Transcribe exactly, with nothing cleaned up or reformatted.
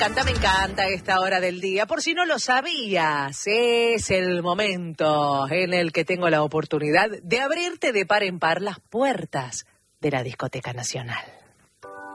encanta, me encanta esta hora del día. Por si no lo sabías, es el momento en el que tengo la oportunidad de abrirte de par en par las puertas de la Discoteca Nacional.